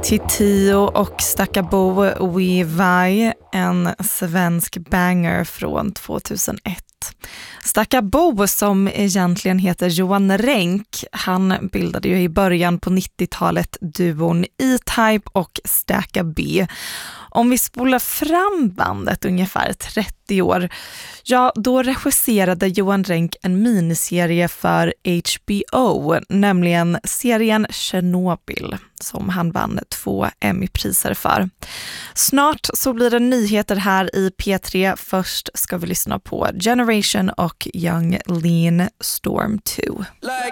Titio och Stackabo We Vai, en svensk banger från 2001. Stackabo, som egentligen heter Johan Renck, han bildade ju i början på 90-talet duon E-Type och Stacka B. Om vi spolar fram bandet ungefär 30 år, ja, då regisserade Johan Renck en miniserie för HBO, nämligen serien Chernobyl, som han vann 2 Emmy-priser för. Snart så blir det nyheter här i P3. Först ska vi lyssna på Generation och Young Lean Storm 2. Like